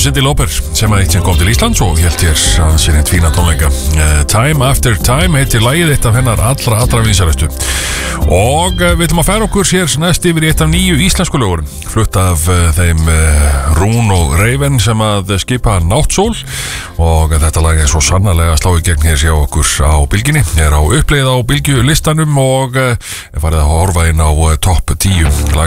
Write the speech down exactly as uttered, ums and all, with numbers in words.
Cyndi Lauper sem að eitt sem kom til Íslands og hélt hér að sér eitt fína tónleika. uh, Time After Time heitir lagið, eitt af hennar allra, allra vinsælustu. Og uh, við ætlum að færa okkur sér næst yfir í eitt af nýju íslensku lögurum, flutt af uh, þeim uh, Rún og Raven sem að skipa Náttsól. Og þetta lag er svo sannarlega slá í gegn hér hjá okkur á Bylgjunni, er á uppleið á Bylgju listanum og uh, er farið að horfa inn á uh, topp tíu.